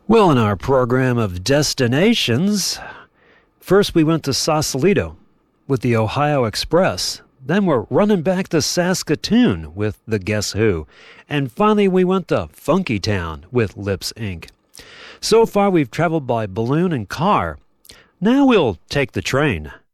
Well, in our program of destinations, first we went to Sausalito with the Ohio Express. Then we're running back to Saskatoon with the Guess Who. And finally we went to Funky Town with Lips Inc. So far we've traveled by balloon and car. Now we'll take the train.